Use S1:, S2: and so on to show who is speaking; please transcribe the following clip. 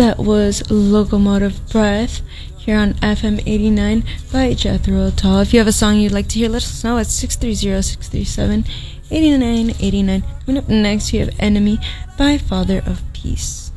S1: That was Locomotive Breath here on FM 89 by Jethro Tull. If you have a song you'd like to hear, let us know at 630-637-8989. Coming up next, we have Enemy by Father of Peace.